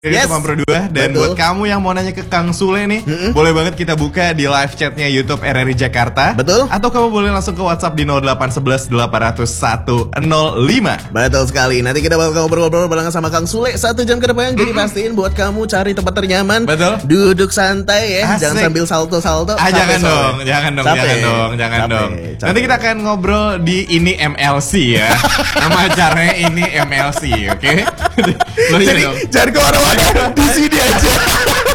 Ini teman Pro 2. Dan buat kamu yang mau nanya ke Kang Sule nih, boleh banget kita buka di live chatnya YouTube RRI Jakarta. Betul. Atau kamu boleh langsung ke WhatsApp di 0811 800 105. Betul sekali. Nanti kita bakal ngobrol-ngobrol barengan sama Kang Sule 1 jam ke depan. Jadi pastiin buat kamu cari tempat ternyaman. Betul. Duduk santai ya. Asik. Jangan sambil salto-salto. Jangan dong. Nanti kita akan ngobrol di Ini MLC ya. Nama acaranya Ini MLC, oke? Jadi jangan ke orang-orang di sini aja.